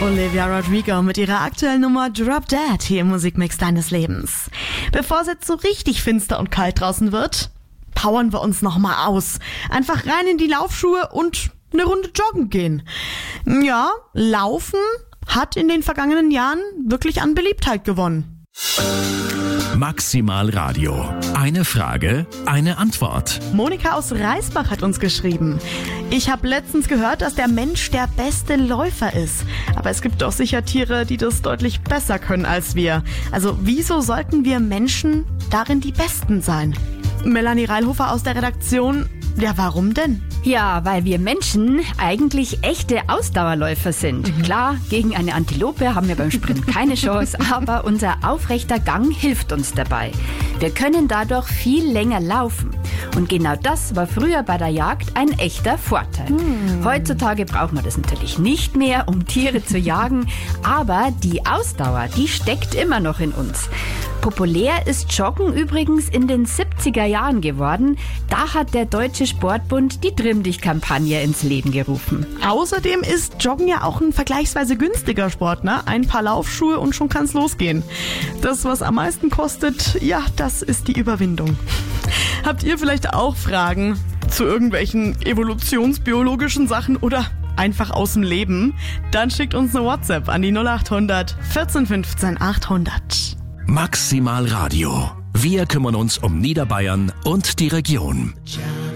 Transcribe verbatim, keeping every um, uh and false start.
Olivia Rodrigo mit ihrer aktuellen Nummer Drop Dead hier im Musikmix deines Lebens. Bevor es jetzt so richtig finster und kalt draußen wird, powern wir uns nochmal aus. Einfach rein in die Laufschuhe und eine Runde joggen gehen. Ja, Laufen hat in den vergangenen Jahren wirklich an Beliebtheit gewonnen. Maximal Radio. Eine Frage, eine Antwort. Monika aus Reisbach hat uns geschrieben. Ich habe letztens gehört, dass der Mensch der beste Läufer ist. Aber es gibt doch sicher Tiere, die das deutlich besser können als wir. Also wieso sollten wir Menschen darin die Besten sein? Melanie Reilhofer aus der Redaktion. Ja, warum denn? Ja, weil wir Menschen eigentlich echte Ausdauerläufer sind. Mhm. Klar, gegen eine Antilope haben wir beim Sprint keine Chance, aber unser aufrechter Gang hilft uns dabei. Wir können dadurch viel länger laufen. Und genau das war früher bei der Jagd ein echter Vorteil. Mhm. Heutzutage braucht man das natürlich nicht mehr, um Tiere zu jagen, aber die Ausdauer, die steckt immer noch in uns. Populär ist Joggen übrigens in den siebziger Jahren geworden. Da hat der Deutsche Sportbund die Trimm-dich-Kampagne ins Leben gerufen. Außerdem ist Joggen ja auch ein vergleichsweise günstiger Sport, ne? Ein paar Laufschuhe und schon kann's losgehen. Das, was am meisten kostet, ja, das ist die Überwindung. Habt ihr vielleicht auch Fragen zu irgendwelchen evolutionsbiologischen Sachen oder einfach aus dem Leben? Dann schickt uns eine WhatsApp an die null acht hundert vierzehn fünfzehn achthundert. Maximal Radio. Wir kümmern uns um Niederbayern und die Region.